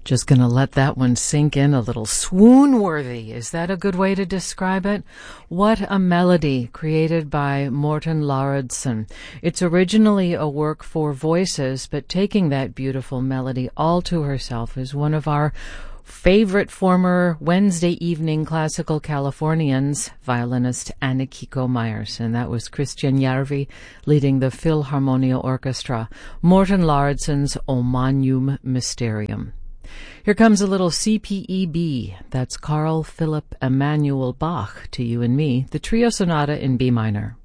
Just gonna let that one sink in a little. Swoon-worthy, is that a good way to describe it? What a melody created by Morten Lauridsen. It's originally a work for voices, but taking that beautiful melody all to herself is one of our favorite former Wednesday evening classical Californians, violinist Anne-Kiko Myers, and that was Christian Järvi leading the Philharmonia Orchestra, Morten Lauridsen's O Magnum Mysterium. Here comes a little CPEB. That's Carl Philipp Emanuel Bach, to you and me, the Trio Sonata in B minor.